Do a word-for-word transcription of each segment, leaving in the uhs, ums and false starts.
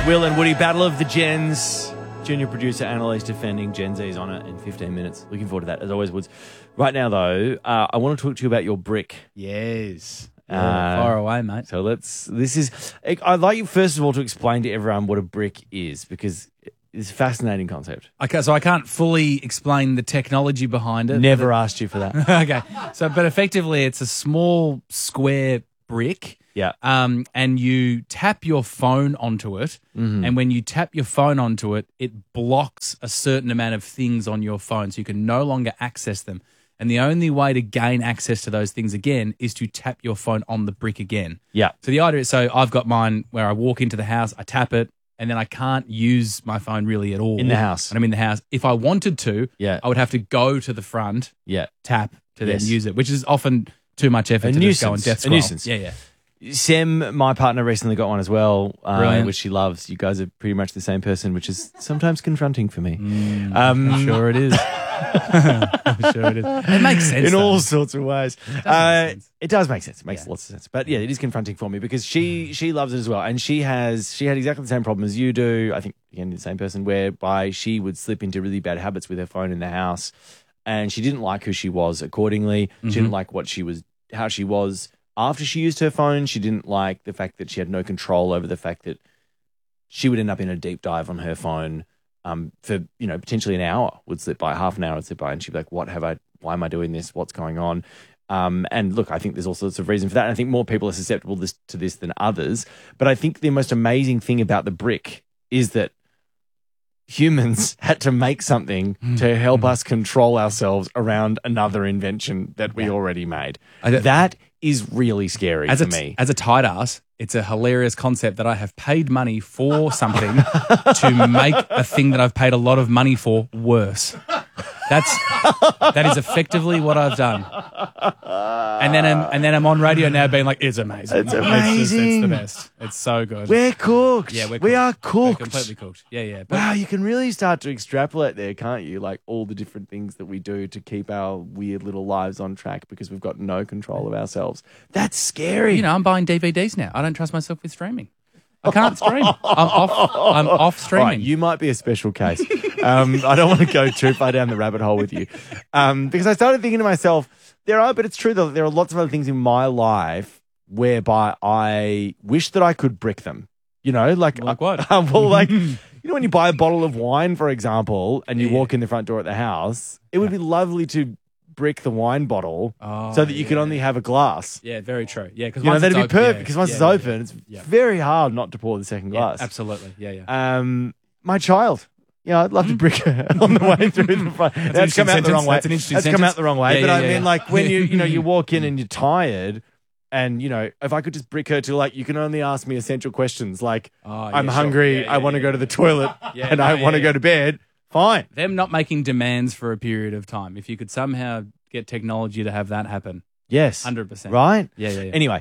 Will and Woody, Battle of the Gens. Junior producer Annalise defending Gen Z's on it in fifteen minutes. Looking forward to that, as always, Woods. Right now, though, uh, I want to talk to you about your brick. Yes. Uh, Far away, mate. So let's, this is, I'd like you first of all to explain to everyone what a brick is, because it's a fascinating concept. Okay, so I can't fully explain the technology behind it. Never asked you for that. Okay, so but effectively it's a small square brick. Yeah. Um, and you tap your phone onto it, Mm-hmm. and when you tap your phone onto it, it blocks a certain amount of things on your phone, so you can no longer access them. And the only way to gain access to those things again is to tap your phone on the brick again. Yeah. So the idea is, so I've got mine where I walk into the house, I tap it, and then I can't use my phone really at all. In the house. When I'm in the house. If I wanted to, Yeah. I would have to go to the front, Yeah. tap to Yes. then use it, which is often too much effort A to just go and nuisance. death A scroll. nuisance. Yeah, yeah. Sem, my partner, recently got one as well, uh, Brilliant. which she loves. You guys are pretty much the same person, which is sometimes confronting for me. Mm, Um, I'm sure it is. I'm sure it is. It makes sense. in though. all sorts of ways. make Uh, sense. it does make sense. It makes Yeah. lots of sense. But yeah, it is confronting for me because she she loves it as well, and she has she had exactly the same problem as you do. I think again the same person, whereby she would slip into really bad habits with her phone in the house, and she didn't like who she was accordingly. She didn't like what she was, how she was after she used her phone. She didn't like the fact that she had no control over the fact that she would end up in a deep dive on her phone um, for, you know, potentially an hour would slip by, half an hour would slip by, and she'd be like, what have I, why am I doing this? What's going on? Um, and look, I think there's all sorts of reason for that. And I think more people are susceptible this, to this than others. But I think the most amazing thing about the brick is that humans had to make something to help us control ourselves around another invention that we already made. I don't- That is really scary As for a, me. as a tight ass, it's a hilarious concept that I have paid money for something to make a thing that I've paid a lot of money for worse. That's that is effectively what I've done. And then I'm, and then I'm on radio now being like, it's amazing. It's just- amazing. it's the best. It's so good. We're cooked. yeah, we're we cooked. are cooked. We're completely cooked. Yeah, yeah. But Wow, you can really start to extrapolate there, can't you? Like all the different things that we do to keep our weird little lives on track because we've got no control of ourselves. That's scary. you know, I'm buying D V Ds now. I don't trust myself with streaming. I can't stream. I'm off. I'm off All streaming. right, you might be a special case. um, I don't want to go too far down the rabbit hole with you. Um, because I started thinking to myself, there are, but it's true that there are lots of other things in my life whereby I wish that I could brick them. You know, like, Like what? Uh, well, like, you know, when you buy a bottle of wine, for example, and you Yeah. walk in the front door at the house, it would be lovely to brick the wine bottle Oh, so that you can yeah. only have a glass. Yeah, very true. Yeah, because You know, that'd be perfect because once yeah, it's yeah, open, it's yeah. very hard not to pour the second yeah, glass. absolutely. Yeah, yeah. Um, my child. Yeah, I'd love to brick her on the way through the front. That's, an come out interesting the wrong sentence. way. That's an interesting That's come sentence. out the wrong way. Yeah, but yeah, I yeah, mean, yeah. like when you you know you walk in and you're tired, and you know if I could just brick her to like you can only ask me essential questions like Oh, yeah, I'm sure. hungry, Yeah, I yeah, want to yeah, go to the toilet, Yeah, and no, I yeah, want to yeah. go to bed. Fine. Them not making demands for a period of time. If you could somehow get technology to have that happen, Yes. one hundred percent. Right. Yeah, yeah, yeah. Anyway,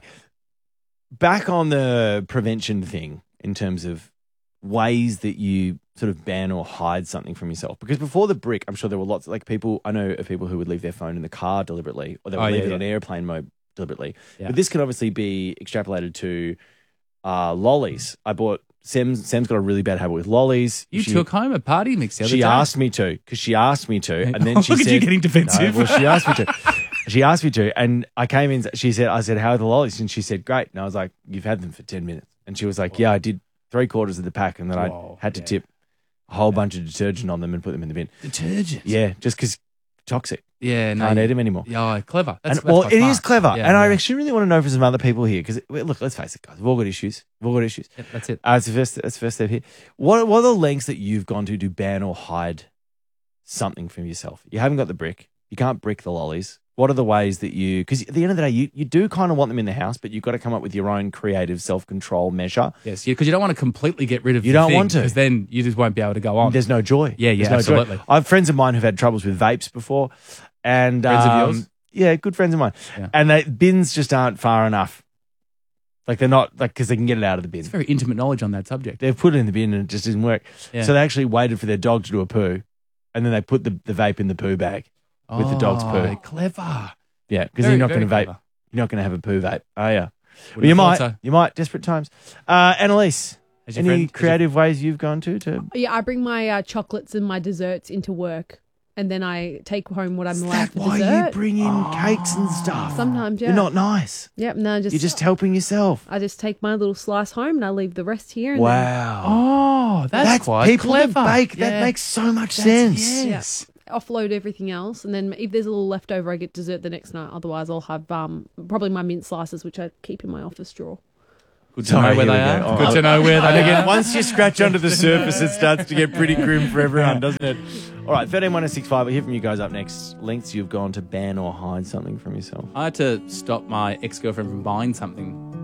back on the prevention thing in terms of ways that you sort of ban or hide something from yourself. Because before the brick, I'm sure there were lots like people, I know of people who would leave their phone in the car deliberately or they would Oh, leave yeah, it on yeah. airplane mode deliberately. Yeah. But this can obviously be extrapolated to uh, lollies. I bought, Sam's, Sam's got a really bad habit with lollies. You She- took home a party mix the other She day. asked me to because she asked me to, and then she Look at said, you getting defensive. No, well, she asked me to. She asked me to, and I came in. She said, "I said, how are the lollies?" And she said, "Great." And I was like, "You've had them for ten minutes." And she was like, "Yeah, I did three quarters of the pack, and then Whoa, I had to yeah. tip a whole bunch of detergent on them and put them in the bin." Detergent. Yeah, just because toxic. Yeah, no. Can't you- eat them anymore. Yeah, clever. That's, And, that's well, quite it is smart. clever, Yeah, and I yeah. actually really want to know from some other people here because look, let's face it, guys, we've all got issues. We've all got issues. Yep, that's it. Uh, it's the first. That's the first step here. What What are the lengths that you've gone to to ban or hide something from yourself? You haven't got the brick. You can't brick the lollies. What are the ways that you? Because at the end of the day, you, you do kind of want them in the house, but you've got to come up with your own creative self control measure. Yes, because you don't want to completely get rid of You the don't thing, want to. because then you just won't be able to go on. There's no joy. Yeah, yeah, There's no joy. absolutely. I have friends of mine who've had troubles with vapes before, and Friends of um, yours? yeah, good friends of mine, Yeah. and they, bins just aren't far enough. Like they're not like because they can get it out of the bin. It's very intimate knowledge on that subject. They've put it in the bin and it just didn't work. Yeah. So they actually waited for their dog to do a poo, and then they put the, the vape in the poo bag with the dog's Oh, poo. Clever. Yeah, because Very, you're not very going to vape. clever. You're not going to have a poo vape. Oh yeah. Well, Wouldn't you have might. thought so. You might. Desperate times. Uh, Annalise, Has your Any friend- has your- creative ways you've gone to to? Yeah, I bring my uh, chocolates and my desserts into work, and then I take home what I'm Is allowed that for why dessert. you bring in cakes and stuff? Sometimes, yeah. You're not nice. Yep, and then I just You're just helping yourself. I just take my little slice home and I leave the rest here. And then, Wow. Oh, that's, quite people clever. that bake. That Yeah. makes so much That's- sense. Yes. offload everything else, and then if there's a little leftover, I get dessert the next night. Otherwise, I'll have um probably my mint slices, which I keep in my office drawer. Good to know where here they we are. go. Oh, Good to know where And they again, are. once you scratch under the surface, it starts to get pretty grim for everyone, doesn't it? All right, thirteen one oh six five. We'll hear from you guys up next. Lengths you've gone to ban or hide something from yourself. I had to stop my ex-girlfriend from buying something